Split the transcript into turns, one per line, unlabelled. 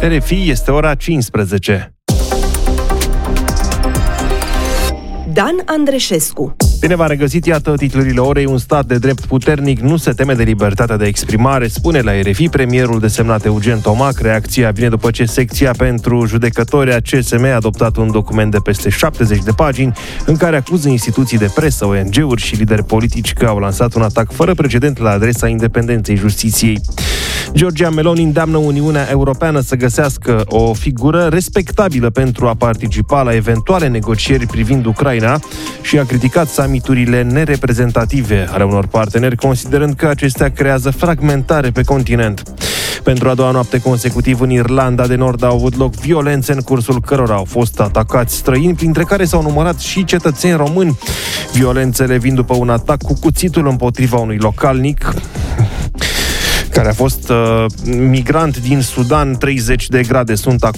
RFI, este ora 15.
Dan Andreșescu.
Bine v-am regăsit, iată titlurile orei. Un stat de drept puternic nu se teme de libertatea de exprimare, spune la RFI premierul desemnat Eugen Tomac. Reacția vine după ce secția pentru judecători a CSM a adoptat un document de peste 70 de pagini în care acuză instituții de presă, ONG-uri și lideri politici că au lansat un atac fără precedent la adresa independenței justiției. Giorgia Meloni îndeamnă Uniunea Europeană să găsească o figură respectabilă pentru a participa la eventuale negocieri privind Ucraina și a criticat summiturile nereprezentative ale unor parteneri, considerând că acestea creează fragmentare pe continent. Pentru a doua noapte consecutiv în Irlanda de Nord au avut loc violențe în cursul cărora au fost atacați străini, printre care s-au numărat și cetățeni români. Violențele vin după un atac cu cuțitul împotriva unui localnic care a fost migrant din Sudan. 30 de grade sunt acum.